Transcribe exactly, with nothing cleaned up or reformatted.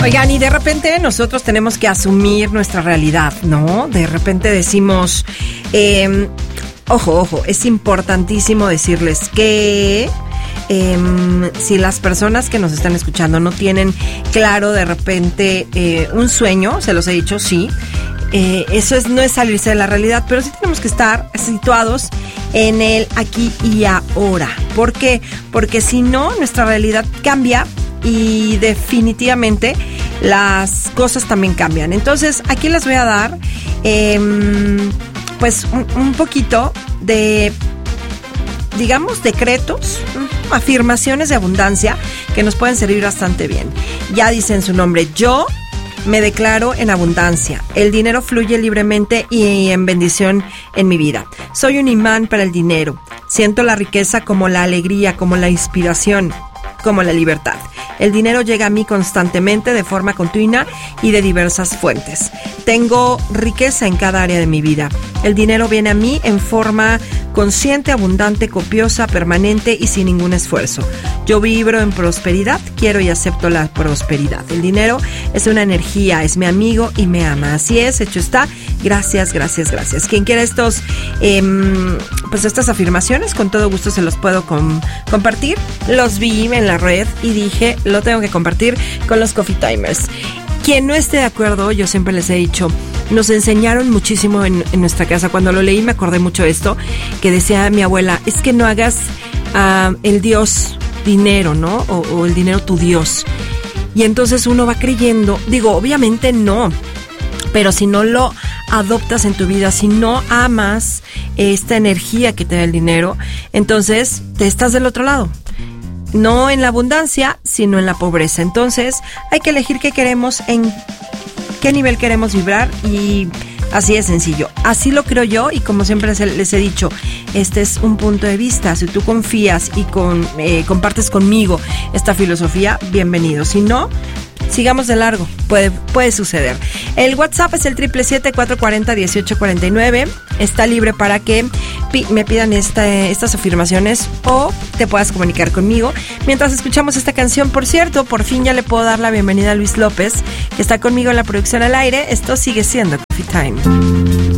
Oigan, y de repente nosotros tenemos que asumir nuestra realidad, ¿no? De repente decimos, eh, ojo, ojo, es importantísimo decirles que eh, si las personas que nos están escuchando no tienen claro de repente eh, un sueño, se los he dicho, sí, eh, eso es, no es salirse de la realidad, pero sí tenemos que estar situados en el aquí y ahora. ¿Por qué? Porque si no, nuestra realidad cambia y definitivamente las cosas también cambian. Entonces, aquí les voy a dar eh, pues un, un poquito de, digamos, decretos, afirmaciones de abundancia que nos pueden servir bastante bien. Ya dicen su nombre: yo me declaro en abundancia. El dinero fluye libremente y en bendición en mi vida. Soy un imán para el dinero. Siento la riqueza como la alegría, como la inspiración, como la libertad. El dinero llega a mí constantemente, de forma continua y de diversas fuentes. Tengo riqueza en cada área de mi vida. El dinero viene a mí en forma consciente, abundante, copiosa, permanente y sin ningún esfuerzo. Yo vibro en prosperidad, quiero y acepto la prosperidad. El dinero es una energía, es mi amigo y me ama. Así es, hecho está. Gracias, gracias, gracias. Quien quiera estos, eh, pues estas afirmaciones, con todo gusto se los puedo com- compartir. Los vi en la red y dije, lo tengo que compartir con los Coffee Timers. Quien no esté de acuerdo, yo siempre les he dicho, nos enseñaron muchísimo en, en nuestra casa. Cuando lo leí me acordé mucho de esto, que decía mi abuela, es que no hagas uh, el Dios dinero, ¿no? O, o el dinero tu Dios. Y entonces uno va creyendo, digo, obviamente no, pero si no lo adoptas en tu vida, si no amas esta energía que te da el dinero, entonces te estás del otro lado. No en la abundancia, sino en la pobreza. Entonces, hay que elegir qué queremos, en qué nivel queremos vibrar, y así de sencillo. Así lo creo yo, y como siempre les he, les he dicho, este es un punto de vista. Si tú confías y con, eh, compartes conmigo esta filosofía, bienvenido. Si no, sigamos de largo, puede, puede suceder. El WhatsApp es el siete siete siete, cuatro cuatro cero, uno ocho cuatro nueve. Está libre para que pi- me pidan esta, estas afirmaciones o te puedas comunicar conmigo. Mientras escuchamos esta canción, por cierto, por fin ya le puedo dar la bienvenida a Luis López, que está conmigo en la producción al aire. Esto sigue siendo Coffee Time.